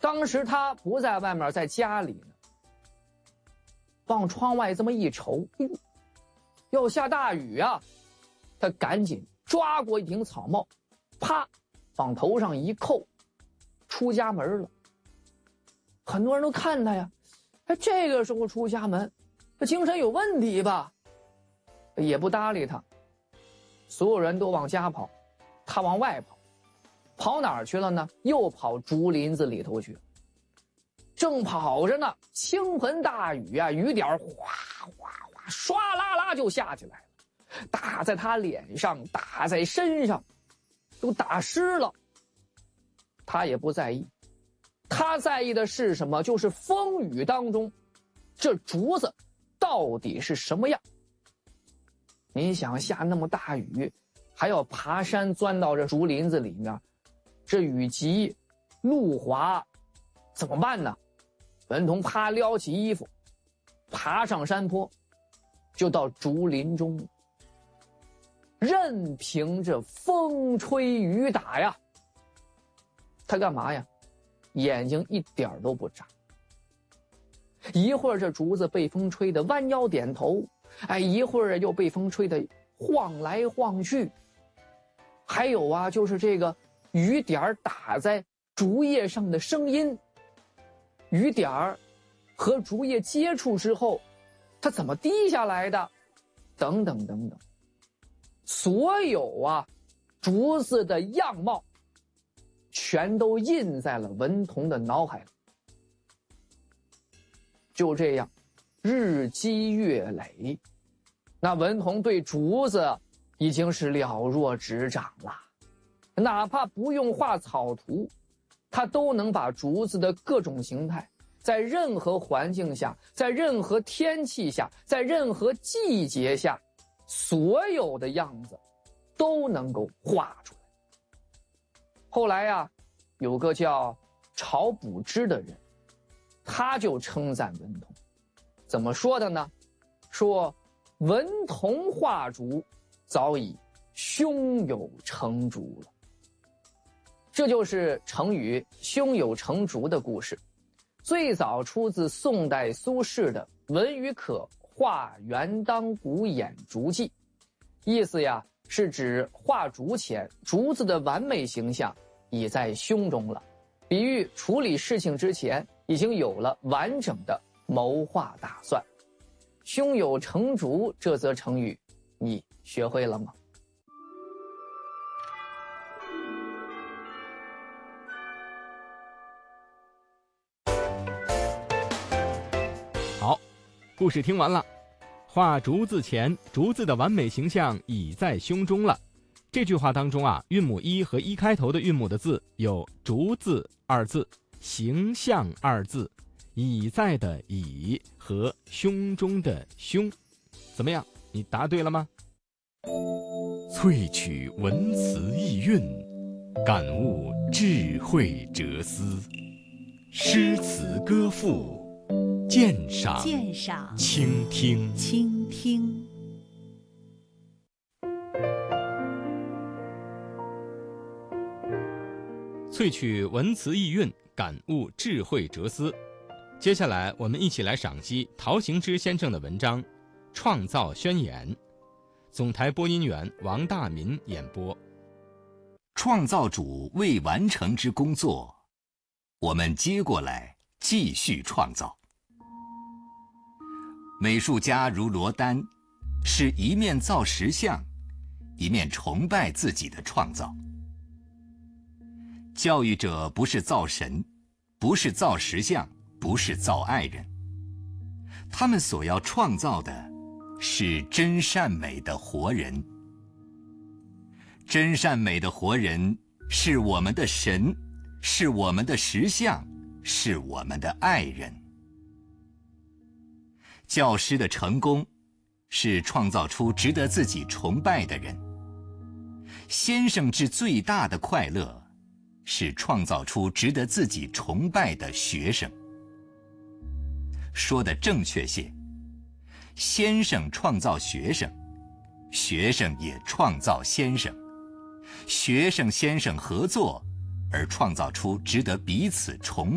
当时他不在外面，在家里呢，往窗外这么一瞅，要下大雨啊！他赶紧抓过一顶草帽，啪，往头上一扣，出家门了。很多人都看他呀，这个时候出家门，这精神有问题吧？也不搭理他。所有人都往家跑，他往外跑，跑哪儿去了呢？又跑竹林子里头去。正跑着呢，倾盆大雨啊，雨点哗哗哗，唰啦啦就下起来了，打在他脸上，打在身上，都打湿了。他也不在意，他在意的是什么？就是风雨当中，这竹子到底是什么样？你想下那么大雨，还要爬山钻到这竹林子里面，这雨急路滑，怎么办呢？文同啪撩起衣服，爬上山坡，就到竹林中，任凭这风吹雨打呀。他干嘛呀？眼睛一点都不眨。一会儿这竹子被风吹得弯腰点头，一会儿又被风吹得晃来晃去。还有啊，就是这个雨点打在竹叶上的声音，雨点和竹叶接触之后，它怎么滴下来的，等等等等。所有啊，竹子的样貌，全都印在了文同的脑海里。就这样，日积月累，那文同对竹子已经是了若指掌了。哪怕不用画草图，他都能把竹子的各种形态，在任何环境下，在任何天气下，在任何季节下，所有的样子都能够画出来。后来呀，有个叫晁补之的人，他就称赞文同，怎么说的呢？说文同画竹，早已胸有成竹了。这就是成语胸有成竹的故事，最早出自宋代苏轼的《文与可画元当鼓眼竹记》，意思呀是指画竹前，竹子的完美形象已在胸中了，比喻处理事情之前已经有了完整的谋划打算。胸有成竹这则成语，你学会了吗？ 好，故事听完了。画竹字前，竹子的完美形象已在胸中了。这句话当中啊，韵母一和一开头的韵母的字有竹字二字、形象二字、已在的已和胸中的胸。怎么样，你答对了吗？萃取文词意蕴，感悟智慧哲思，诗词歌赋，鉴赏倾听。萃取文词意蕴，感悟智慧哲思。接下来我们一起来赏析陶行知先生的文章《创造宣言》。总台播音员王大民演播。 创造主未完成之工作，我们接过来继续创造。美术家如罗丹，是一面造石像，一面崇拜自己的创造。教育者不是造神，不是造石像，不是造爱人，他们所要创造的是真善美的活人。真善美的活人是我们的神，是我们的石像，是我们的爱人。教师的成功是创造出值得自己崇拜的人。先生之最大的快乐是创造出值得自己崇拜的学生。说的正确些，先生创造学生，学生也创造先生，学生先生合作而创造出值得彼此崇